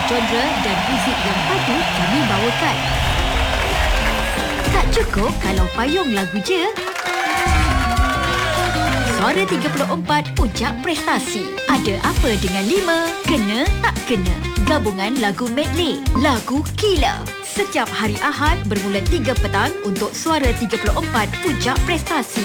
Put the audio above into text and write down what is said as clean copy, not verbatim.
genre dan muzik yang patut kami bawakan. Tak cukup kalau payung lagu je. Suara 34 puncak prestasi. Ada apa dengan 5? Kena tak kena. Gabungan lagu medley. Lagu Killer. Setiap hari Ahad bermula 3 petang untuk Suara 34 puncak prestasi.